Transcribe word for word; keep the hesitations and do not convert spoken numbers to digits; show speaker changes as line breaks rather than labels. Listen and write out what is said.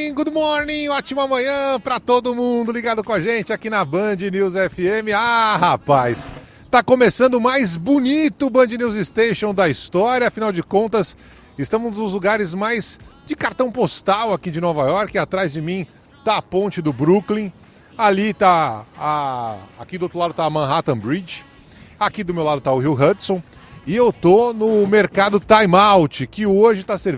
morning, good morning, ótima manhã pra todo mundo ligado com a gente aqui na Band News F M. Ah, rapaz, tá começando o mais bonito Band News Station da história, afinal de contas, estamos nos lugares mais de cartão postal aqui de Nova York. Atrás de mim tá a ponte do Brooklyn, ali tá a... aqui do outro lado tá a Manhattan Bridge, aqui do meu lado tá o Rio Hudson, e eu tô no mercado Time Out, que hoje tá servindo